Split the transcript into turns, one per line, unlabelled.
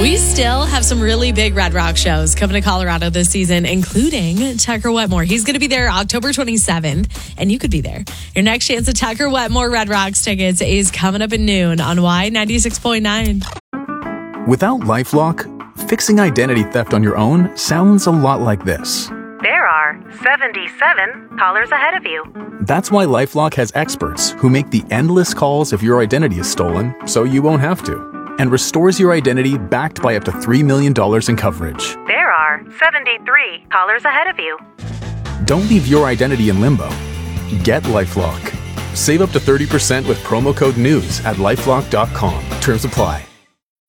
We still have some really big Red Rock shows coming to Colorado this season, including Tucker Wetmore. He's going to be there October 27th, and you could be there. Your next chance at Tucker Wetmore Red Rocks tickets is coming up at noon on Y96.9.
Without LifeLock, fixing identity theft on your own sounds a lot like this.
There are 77 callers ahead of you.
That's why LifeLock has experts who make the endless calls if your identity is stolen, so you won't have to, and restores your identity backed by up to $3 million in coverage.
There are 73 callers ahead of you.
Don't leave your identity in limbo. Get LifeLock. Save up to 30% with promo code NEWS at LifeLock.com. Terms apply.